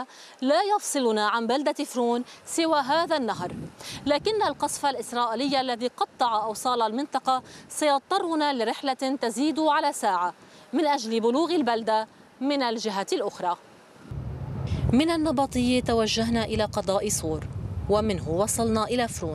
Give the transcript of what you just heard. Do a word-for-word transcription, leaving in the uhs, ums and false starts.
لا يفصلنا عن بلدة فرون سوى هذا النهر، لكن القصف الإسرائيلي الذي قطع أوصال المنطقة سيضطرنا لرحلة تزيد على ساعة من أجل بلوغ البلدة من الجهة الأخرى. من النبطي توجهنا إلى قضاء صور، ومنه وصلنا إلى فرون.